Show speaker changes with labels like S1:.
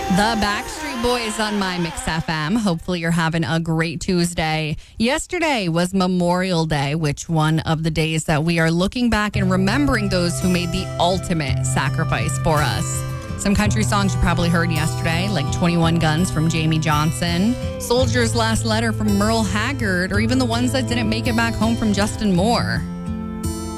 S1: The Backstreet Boys on My Mix FM. Hopefully you're having a great Tuesday. Yesterday was Memorial Day, which one of the days that we are looking back and remembering those who made the ultimate sacrifice for us. Some country songs you probably heard yesterday, like 21 Guns from Jamie Johnson, Soldier's Last Letter from Merle Haggard, or even the ones that didn't make it back home from Justin Moore.